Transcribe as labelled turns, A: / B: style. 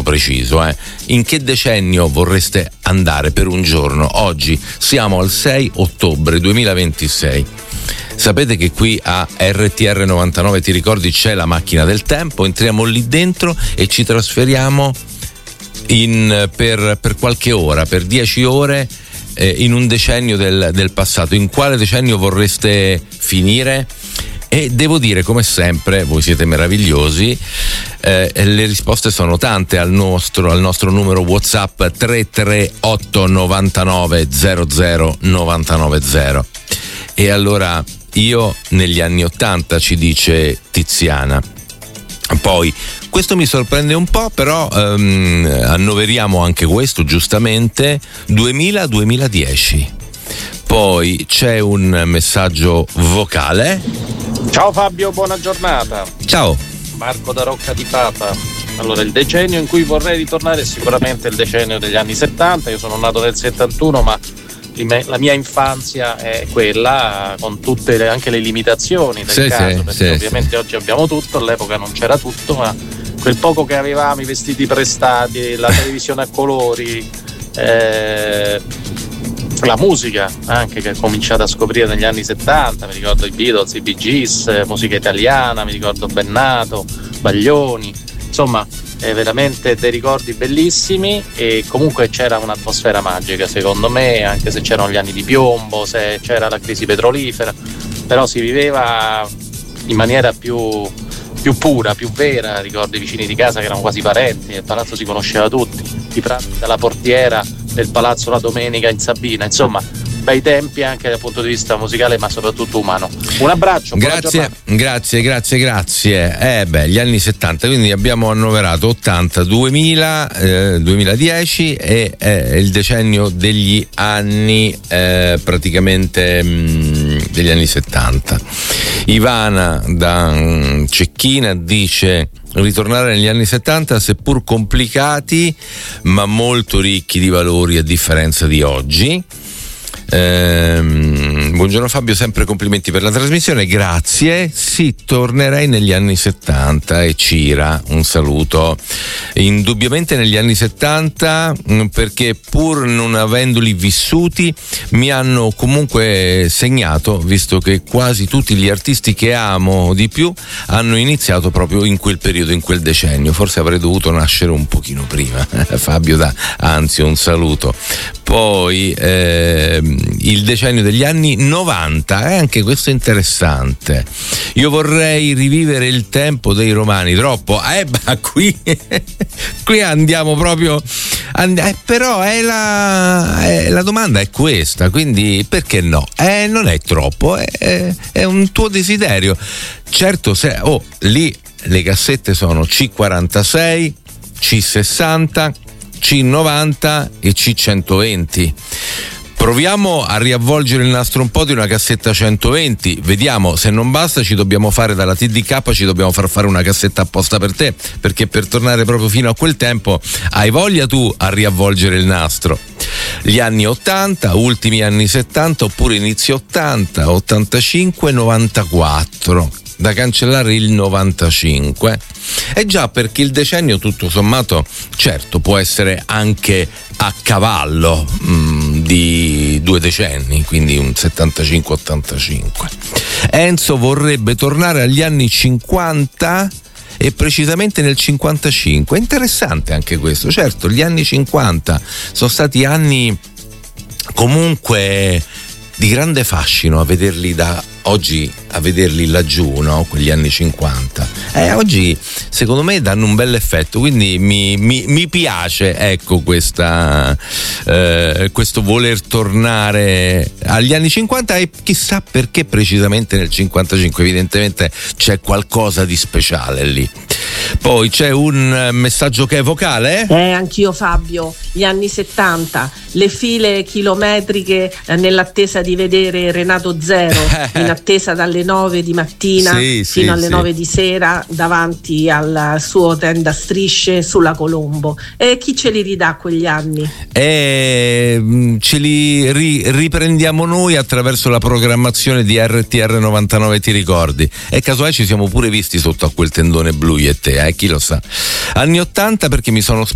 A: preciso, in che decennio vorreste andare per un giorno? Oggi siamo al 6 ottobre 2026. Sapete che qui a RTR 99 ti ricordi c'è la macchina del tempo, entriamo lì dentro e ci trasferiamo per qualche ora, per 10 ore in un decennio del passato. In quale decennio vorreste finire? E devo dire, come sempre, voi siete meravigliosi, le risposte sono tante al nostro numero WhatsApp 338 99 00 990. E allora, io negli anni 80, ci dice Tiziana. Poi questo mi sorprende un po', però annoveriamo anche questo, giustamente, 2000-2010. Poi c'è un messaggio vocale.
B: Ciao Fabio, buona giornata.
A: Ciao.
B: Marco da Rocca di Papa. Allora, il decennio in cui vorrei ritornare è sicuramente il decennio degli anni 70. Io sono nato nel 71, ma la mia infanzia è quella, con tutte anche le limitazioni del caso, perché ovviamente oggi abbiamo tutto, all'epoca non c'era tutto, ma quel poco che avevamo, i vestiti prestati, la televisione a colori, la musica anche che ho cominciato a scoprire negli anni 70, mi ricordo i Beatles, i Bee Gees, musica italiana, mi ricordo Bennato, Baglioni, insomma veramente dei ricordi bellissimi, e comunque c'era un'atmosfera magica secondo me, anche se c'erano gli anni di piombo, se c'era la crisi petrolifera, però si viveva in maniera più pura, più vera. Ricordo i vicini di casa che erano quasi parenti, il palazzo si conosceva tutti, i pranzi dalla portiera del palazzo la domenica in Sabina, insomma bei tempi anche dal punto di vista musicale, ma soprattutto umano. Un abbraccio.
A: Grazie. Gli anni 70, quindi abbiamo annoverato 80, 2000, 2010 e il decennio degli anni praticamente degli anni 70. Ivana da Cecchina dice: ritornare negli anni 70, seppur complicati ma molto ricchi di valori a differenza di oggi. Buongiorno Fabio, sempre complimenti per la trasmissione, grazie. Sì, tornerei negli anni 70. E Cira, un saluto. Indubbiamente negli anni 70, perché pur non avendoli vissuti mi hanno comunque segnato, visto che quasi tutti gli artisti che amo di più hanno iniziato proprio in quel periodo, in quel decennio. Forse avrei dovuto nascere un pochino prima. Fabio da Anzio, un saluto. Poi il decennio degli anni 90, anche questo è interessante. Io vorrei rivivere il tempo dei romani. Troppo? Qui andiamo proprio. Però la domanda è questa, quindi perché no? Non è troppo, è un tuo desiderio. Certo, lì le cassette sono C46, C60, C90 e C120. Proviamo a riavvolgere il nastro un po' di una cassetta 120, vediamo, se non basta ci dobbiamo fare dalla TDK, ci dobbiamo fare una cassetta apposta per te, perché per tornare proprio fino a quel tempo hai voglia tu a riavvolgere il nastro. Gli anni 80, ultimi anni 70 oppure inizio 80, 85, 94. Da cancellare il 95. E già, perché il decennio tutto sommato certo può essere anche a cavallo di 2 decenni, quindi un 75-85. Enzo vorrebbe tornare agli anni 50 e precisamente nel 55. È interessante anche questo. Certo, gli anni 50 sono stati anni comunque di grande fascino, a vederli da oggi, a vederli laggiù, no? Quegli anni 50. Oggi secondo me danno un bel effetto, quindi mi piace, ecco, questo voler tornare agli anni 50, e chissà perché precisamente nel 55. Evidentemente c'è qualcosa di speciale lì. Poi c'è un messaggio che è vocale.
C: Anch'io Fabio, gli anni 70, le file chilometriche nell'attesa di vedere Renato Zero, in attesa dalle 9 di mattina fino alle 9 di sera davanti al suo tenda strisce sulla Colombo. E chi ce li ridà quegli anni?
A: Ce li riprendiamo noi attraverso la programmazione di RTR 99, ti ricordi? E casomai ci siamo pure visti sotto a quel tendone blu io e te, chi lo sa. Anni 80 perché mi sono